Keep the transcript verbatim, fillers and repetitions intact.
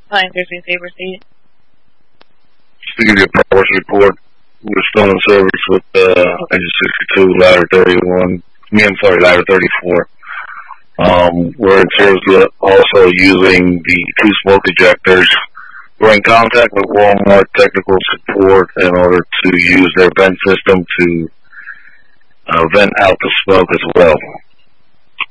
nine thirteen Saber Seat. Just to give you a progress report, we're still in service with uh, engine sixty-two, ladder thirty-one, me, I'm sorry, ladder thirty-four. Um, we're in service with also using the two smoke ejectors. We're in contact with Walmart technical support in order to use their vent system to uh, vent out the smoke as well.